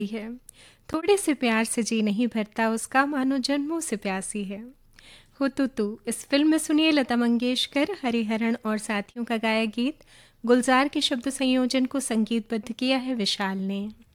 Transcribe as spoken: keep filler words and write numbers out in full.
है। थोड़े से प्यार से जी नहीं भरता उसका, मानो जन्मों से प्यासी है। हो तू तू इस फिल्म में सुनिए लता मंगेशकर, हरिहरन और साथियों का गाया गीत। गुलजार के शब्द संयोजन को संगीतबद्ध किया है विशाल ने।